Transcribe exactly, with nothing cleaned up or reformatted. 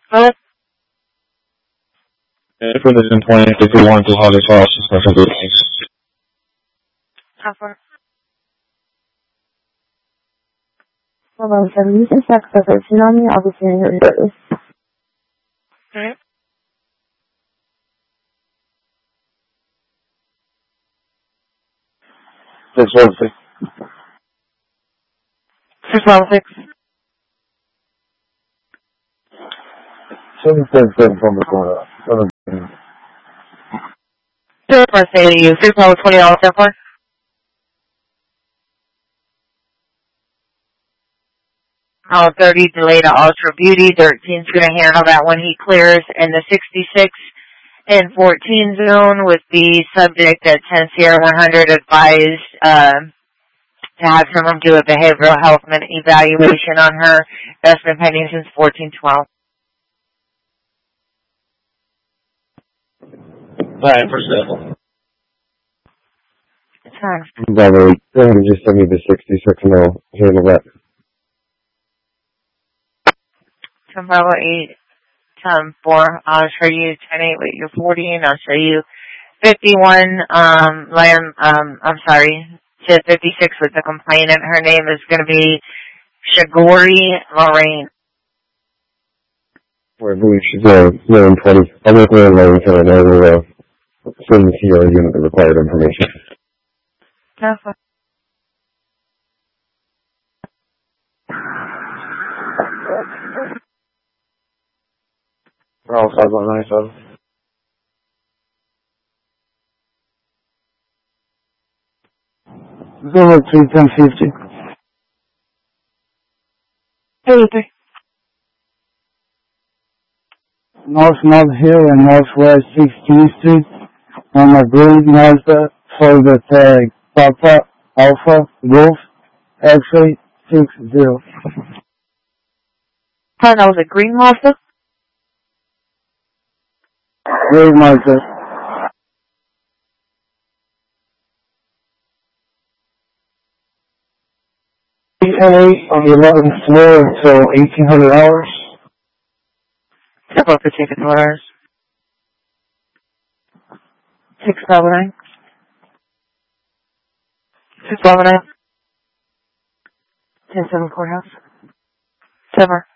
Hello? And for this in twenty fifty-one to Holly Falls, special greetings. How far? Hold on, so I'm using sex position on me. I'll be seeing your regardless. Alright. Six one six. six one six. Seven seven seven from the corner. Seven. Sure, first day to you. six one twenty dollars so far. Oh, thirty delay to Ultra Beauty. thirteen's going to handle that when he clears. And the sixty-six and fourteen zone with the subject at ten Sierra one hundred advised um, to have someone do a behavioral health evaluation on her. That's been pending since fourteen twelve. Alright, for sale. It's fine. Brother, go ahead and just send me the sixty-six and I'll handle that. ten Bravo eight, ten four. I'll show you ten eight with your forty, and I'll show you fifty-one, um, Lamb, um, I'm sorry, to fifty-six with the complainant. Her name is going to be Shagori Lorraine. I believe she's uh, nine twenty. I'll work with her later until I know her, uh, send the C R unit the required information. That's Oh, five one nine seven. Zero three ten fifty. eighty-three. North North Hill and Northwest sixteenth Street on a green Mazda for the tag Papa Alpha Wolf X-ray six zero. Oh, that was a green Mazda? Green Mazda. A on the eleventh floor until eighteen hundred hours. Several particular orders. six seven nine. six seven nine. ten seven Courthouse. Sever.